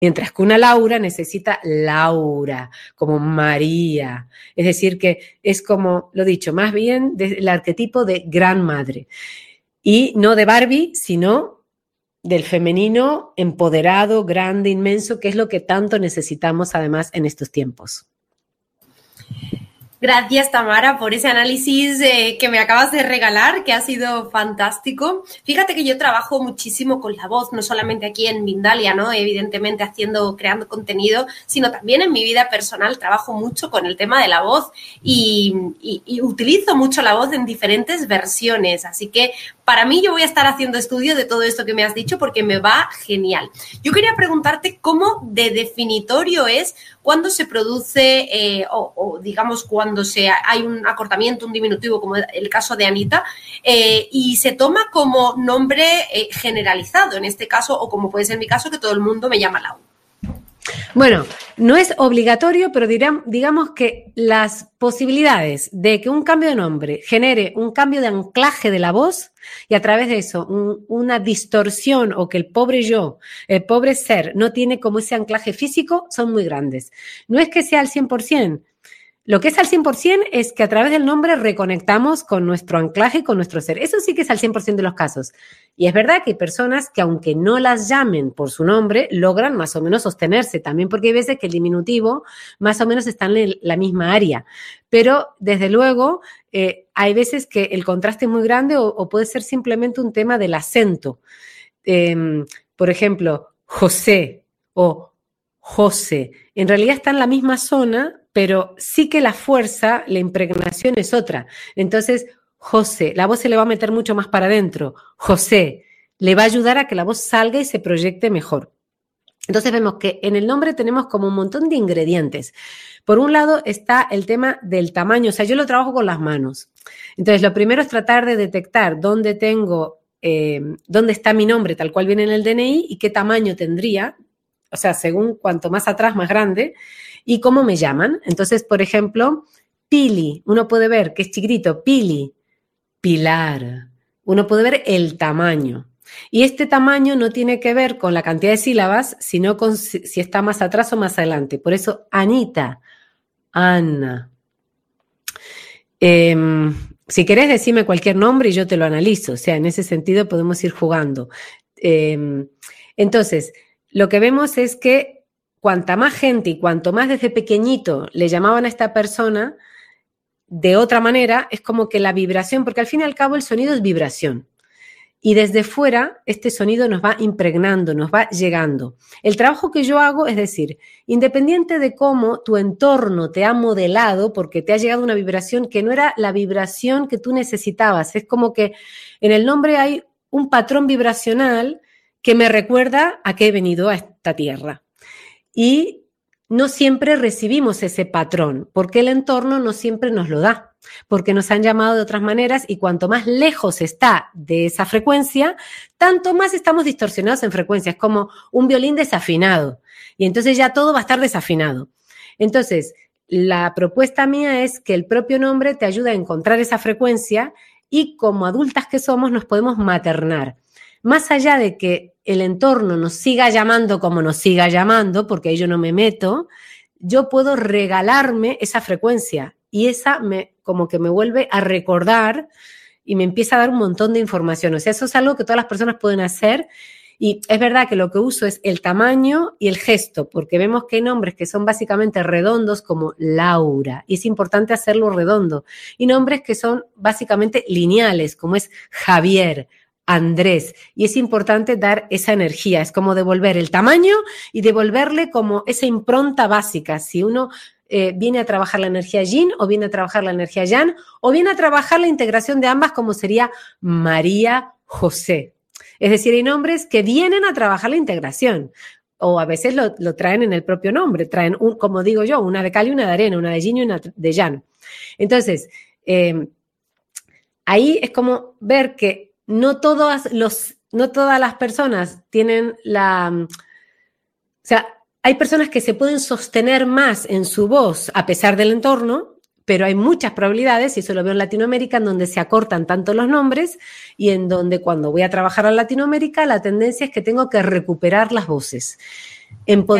Mientras que una Laura necesita Laura, como María. Es decir, que es como, lo dicho, más bien el arquetipo de gran madre. Y no de Barbie, sino del femenino empoderado, grande, inmenso, que es lo que tanto necesitamos además en estos tiempos. Gracias, Tamara, por ese análisis que me acabas de regalar, que ha sido fantástico. Fíjate que yo trabajo muchísimo con la voz, no solamente aquí en Mindalia, ¿no? Evidentemente creando contenido, sino también en mi vida personal trabajo mucho con el tema de la voz y utilizo mucho la voz en diferentes versiones. Así que para mí yo voy a estar haciendo estudio de todo esto que me has dicho porque me va genial. Yo quería preguntarte cómo de definitorio es cuando se produce o digamos cuando hay un acortamiento, un diminutivo, como el caso de Anita, y se toma como nombre generalizado en este caso, o como puede ser en mi caso, que todo el mundo me llama Lau. Bueno, no es obligatorio, pero digamos que las posibilidades de que un cambio de nombre genere un cambio de anclaje de la voz y a través de eso una distorsión o que el pobre yo, el pobre ser, no tiene como ese anclaje físico, son muy grandes. No es que sea al 100%. Lo que es al 100% es que a través del nombre reconectamos con nuestro anclaje y con nuestro ser. Eso sí que es al 100% de los casos. Y es verdad que hay personas que aunque no las llamen por su nombre, logran más o menos sostenerse también, porque hay veces que el diminutivo más o menos está en la misma área. Pero desde luego hay veces que el contraste es muy grande o puede ser simplemente un tema del acento. Por ejemplo, José o José. En realidad está en la misma zona, pero sí que la fuerza, la impregnación es otra. Entonces, José, la voz se le va a meter mucho más para adentro. José, le va a ayudar a que la voz salga y se proyecte mejor. Entonces vemos que en el nombre tenemos como un montón de ingredientes. Por un lado está el tema del tamaño, o sea, yo lo trabajo con las manos. Entonces, lo primero es tratar de detectar dónde está mi nombre, tal cual viene en el DNI, y qué tamaño tendría, o sea, según cuanto más atrás, más grande, y cómo me llaman. Entonces, por ejemplo, Pili, uno puede ver que es chiquitito, Pili, Pilar, uno puede ver el tamaño. Y este tamaño no tiene que ver con la cantidad de sílabas, sino con si está más atrás o más adelante. Por eso, Anita, Ana. Si querés, decime cualquier nombre y yo te lo analizo. O sea, en ese sentido podemos ir jugando. Entonces, lo que vemos es que cuanta más gente y cuanto más desde pequeñito le llamaban a esta persona de otra manera, es como que la vibración, porque al fin y al cabo el sonido es vibración. Y desde fuera este sonido nos va impregnando, nos va llegando. El trabajo que yo hago es decir, independiente de cómo tu entorno te ha modelado, porque te ha llegado una vibración que no era la vibración que tú necesitabas, es como que en el nombre hay un patrón vibracional que me recuerda a que he venido a esta tierra. Y no siempre recibimos ese patrón, porque el entorno no siempre nos lo da, porque nos han llamado de otras maneras y cuanto más lejos está de esa frecuencia, tanto más estamos distorsionados en frecuencias, como un violín desafinado. Y entonces ya todo va a estar desafinado. Entonces, la propuesta mía es que el propio nombre te ayude a encontrar esa frecuencia y como adultas que somos nos podemos maternar. Más allá de que el entorno nos siga llamando como nos siga llamando, porque ahí yo no me meto, yo puedo regalarme esa frecuencia y esa como que me vuelve a recordar y me empieza a dar un montón de información. O sea, eso es algo que todas las personas pueden hacer y es verdad que lo que uso es el tamaño y el gesto, porque vemos que hay nombres que son básicamente redondos como Laura y es importante hacerlo redondo y nombres que son básicamente lineales como es Javier, Andrés, y es importante dar esa energía, es como devolver el tamaño y devolverle como esa impronta básica, si uno viene a trabajar la energía yin o viene a trabajar la energía yang o viene a trabajar la integración de ambas como sería María José. Es decir, hay nombres que vienen a trabajar la integración o a veces lo traen en el propio nombre, traen, como digo yo, una de cal y una de arena, una de yin y una de yang. Entonces, ahí es como ver que no todas las personas tienen o sea, hay personas que se pueden sostener más en su voz a pesar del entorno, pero hay muchas probabilidades, y eso lo veo en Latinoamérica, en donde se acortan tanto los nombres y en donde cuando voy a trabajar en Latinoamérica la tendencia es que tengo que recuperar las voces. en poder